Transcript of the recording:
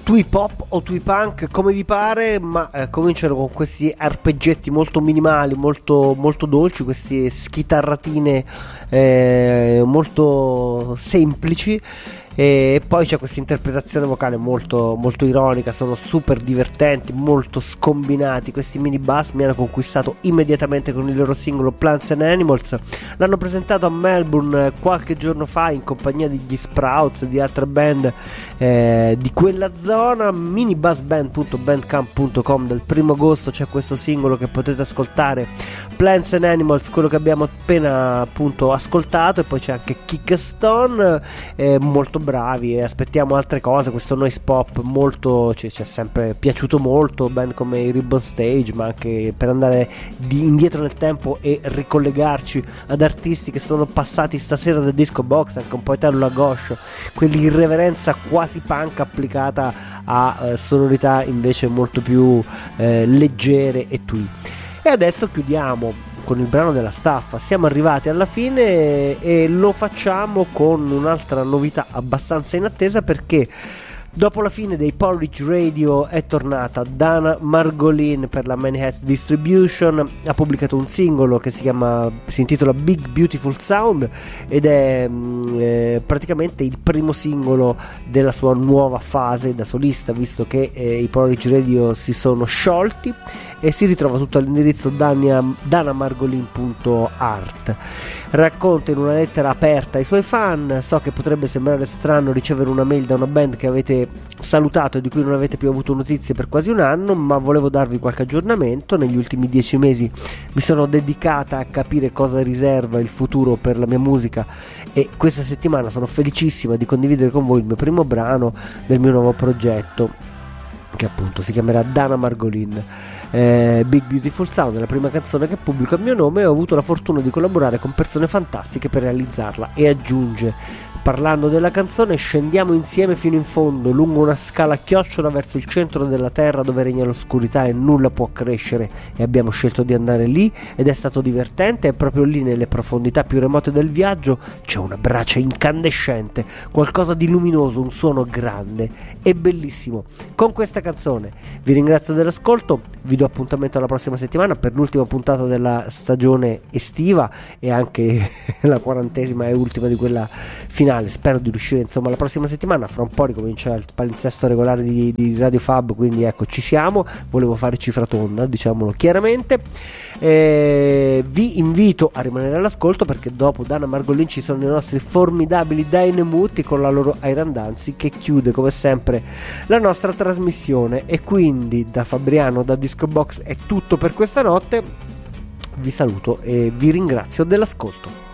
twee pop o twee punk, come vi pare, ma cominciano con questi arpeggetti molto minimali, molto, molto dolci, queste schitarratine molto semplici. E poi c'è questa interpretazione vocale molto, molto ironica, sono super divertenti, molto scombinati. Questi mini bass mi hanno conquistato immediatamente con il loro singolo Plants and Animals. L'hanno presentato a Melbourne qualche giorno fa in compagnia degli Sprouts e di altre band di quella zona. minibassband.bandcamp.com. Del 1 agosto c'è questo singolo che potete ascoltare, Plants and Animals, quello che abbiamo appena appunto ascoltato, e poi c'è anche Kickstone, molto bravi, e aspettiamo altre cose. Questo noise pop molto ci è sempre piaciuto molto, band come i Ribbon Stage, ma anche per andare indietro nel tempo e ricollegarci ad artisti che sono passati stasera del Disco Box, anche un po' Italo Lagoscio, quell'irreverenza quasi punk applicata a sonorità invece molto più leggere e twee. E adesso chiudiamo con il brano della staffa. Siamo arrivati alla fine e lo facciamo con un'altra novità abbastanza inattesa, perché dopo la fine dei Porridge Radio è tornata Dana Margolin per la Many Hats Distribution. Ha pubblicato un singolo che si intitola Big Beautiful Sound, ed è praticamente il primo singolo della sua nuova fase da solista, visto che i Porridge Radio si sono sciolti, e si ritrova tutto all'indirizzo danamargolin.art. Racconta in una lettera aperta ai suoi fan: so che potrebbe sembrare strano ricevere una mail da una band che avete salutato e di cui non avete più avuto notizie per quasi un anno, ma volevo darvi qualche aggiornamento. Negli ultimi 10 mesi mi sono dedicata a capire cosa riserva il futuro per la mia musica, e questa settimana sono felicissima di condividere con voi il mio primo brano del mio nuovo progetto, che appunto si chiamerà Dana Margolin. Big Beautiful Sound è la prima canzone che pubblico a mio nome, e ho avuto la fortuna di collaborare con persone fantastiche per realizzarla. E aggiunge, parlando della canzone: scendiamo insieme fino in fondo, lungo una scala a chiocciola verso il centro della terra dove regna l'oscurità e nulla può crescere, e abbiamo scelto di andare lì, ed è stato divertente. E proprio lì, nelle profondità più remote del viaggio, c'è una brace incandescente, qualcosa di luminoso, un suono grande e bellissimo. Con questa canzone vi ringrazio dell'ascolto, vi do appuntamento alla prossima settimana per l'ultima puntata della stagione estiva, e anche la 40ª e ultima di quella finale. Spero di riuscire insomma la prossima settimana. Fra un po' ricomincia il palinsesto regolare di Radio Fab, quindi ecco, ci siamo. Volevo fare cifra tonda, diciamolo chiaramente. Vi invito a rimanere all'ascolto, perché dopo Dana Margolin ci sono i nostri formidabili Dynamuti con la loro Iron Danzi, che chiude come sempre la nostra trasmissione. E quindi da Fabriano, da Disco Box, è tutto per questa notte. Vi saluto e vi ringrazio dell'ascolto.